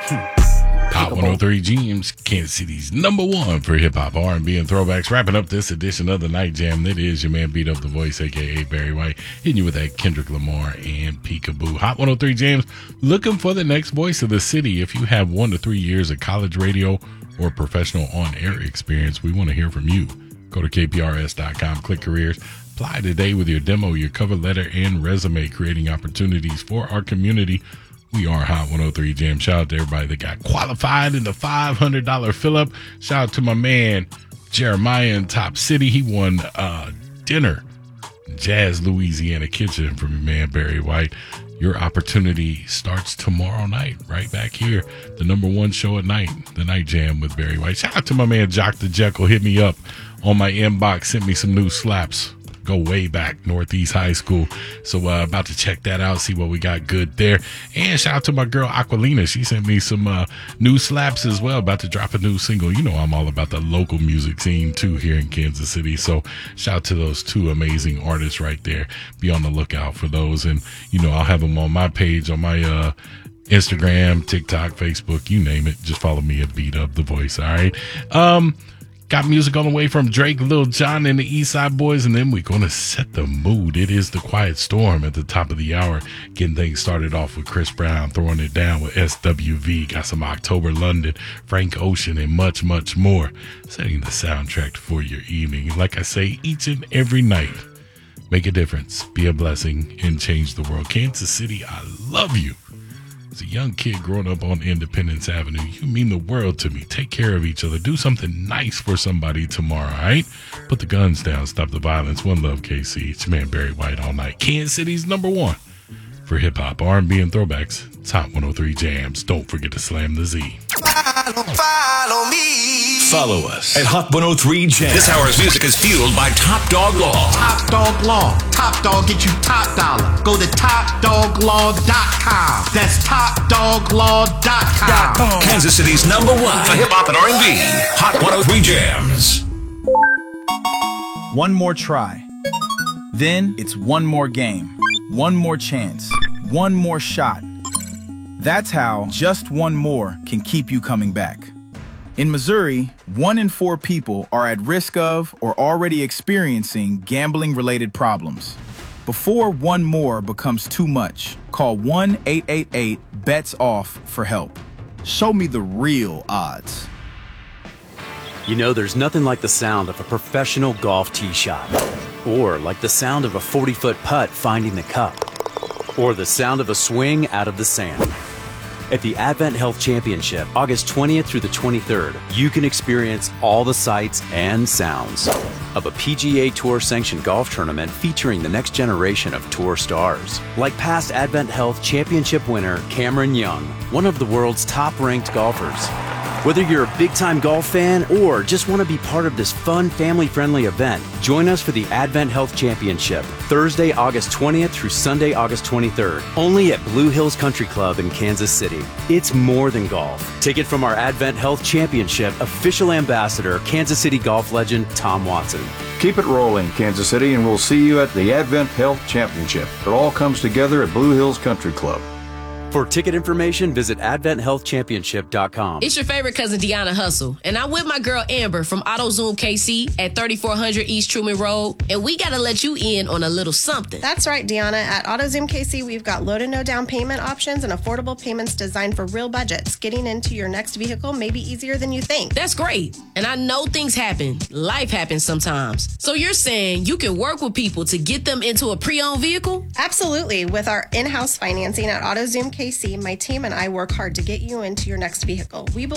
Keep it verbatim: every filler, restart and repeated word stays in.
Hot one oh three James, Kansas City's number one for hip-hop, R and B, and throwbacks. Wrapping up this edition of the Night Jam, that is your man Beat Up the Voice, a k a. Barry White, hitting you with that Kendrick Lamar and Peekaboo. Hot one oh three James, looking for the next voice of the city. If you have one to three years of college radio or professional on-air experience, we want to hear from you. Go to K P R S dot com, click careers. Apply today with your demo, your cover letter, and resume, creating opportunities for our community. We are Hot one oh three Jam. Shout out to everybody that got qualified in the five hundred dollars fill-up. Shout out to my man, Jeremiah in Top City. He won uh, dinner, Jazz Louisiana Kitchen from your man, Barry White. Your opportunity starts tomorrow night, right back here. The number one show at night, the Night Jam with Barry White. Shout out to my man, Jock the Jekyll. Hit me up on my inbox. Sent me some new slaps. Go way back, Northeast High School. So uh, about to check that out, see what we got good there. And shout out to my girl Aquilina. She sent me some uh, new slaps as well. About to drop a new single. You know I'm all about the local music scene too here in Kansas City. So shout out to those two amazing artists right there. Be on the lookout for those. And, you know, I'll have them on my page, on my uh, Instagram, TikTok, Facebook, you name it. Just follow me at Beat Up the Voice, all right? Um... Got music on the way from Drake, Lil Jon, and the East Side Boys, and then we're going to set the mood. It is the Quiet Storm at the top of the hour. Getting things started off with Chris Brown, throwing it down with S W V. Got some October London, Frank Ocean, and much, much more. Setting the soundtrack for your evening. Like I say, each and every night, make a difference, be a blessing, and change the world. Kansas City, I love you. As a young kid growing up on Independence Avenue, you mean the world to me. Take care of each other. Do something nice for somebody tomorrow, all right? Put the guns down. Stop the violence. One love, K C. It's your man, Barry White, all night. Kansas City's number one for hip-hop, R and B, and throwbacks. It's Hot one oh three Jams. Don't forget to slam the Z. Follow, follow me. Follow us at Hot one oh three Jam. This hour's music is fueled by Top Dog Law. Top Dog Law. Top Dog get you top dollar. Go to top dog law dot com. That's top dog law dot com. Kansas City's number one for hip hop and R and B. Hot one oh three Jams. One more try. Then it's one more game. One more chance. One more shot. That's how just one more can keep you coming back. In Missouri, one in four people are at risk of or already experiencing gambling-related problems. Before one more becomes too much, call one eight eight eight bets off for help. Show me the real odds. You know, there's nothing like the sound of a professional golf tee shot, or like the sound of a forty-foot putt finding the cup, or the sound of a swing out of the sand. At the Advent Health Championship, August twentieth through the twenty-third, you can experience all the sights and sounds of a P G A Tour sanctioned golf tournament featuring the next generation of tour stars, like past Advent Health Championship winner Cameron Young, one of the world's top-ranked golfers. Whether you're a big-time golf fan or just want to be part of this fun, family-friendly event, join us for the Advent Health Championship, Thursday, August twentieth through Sunday, August twenty-third, only at Blue Hills Country Club in Kansas City. It's more than golf. Take it from our Advent Health Championship official ambassador, Kansas City golf legend Tom Watson. Keep it rolling, Kansas City, and we'll see you at the Advent Health Championship. It all comes together at Blue Hills Country Club. For ticket information, visit advent health championship dot com. It's your favorite cousin, Deanna Hustle, and I'm with my girl Amber from AutoZoom K C at thirty-four hundred East Truman Road, and we got to let you in on a little something. That's right, Deanna. At AutoZoom K C, we've got low to no down payment options and affordable payments designed for real budgets. Getting into your next vehicle may be easier than you think. That's great, and I know things happen. Life happens sometimes. So you're saying you can work with people to get them into a pre-owned vehicle? Absolutely. With our in-house financing at AutoZoom K C, my team and I work hard to get you into your next vehicle. We